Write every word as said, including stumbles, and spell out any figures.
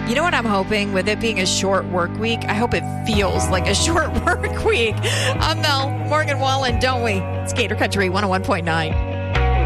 You know what I'm hoping? With it being a short work week, I hope it feels like a short work week. I'm Mel Morgan Wallen, don't we? It's Gator Country one oh one point nine.